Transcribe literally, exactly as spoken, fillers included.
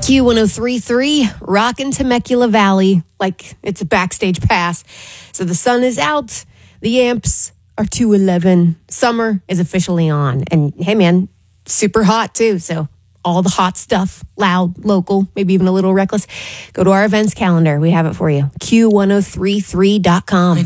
Q ten thirty-three, rockin' Temecula Valley like it's a backstage pass. So the sun is out. The amps are two eleven. Summer is officially on. And hey, man, super hot too. So all the hot stuff, loud, local, maybe even a little reckless. Go to our events calendar. We have it for you. Q ten thirty-three dot com.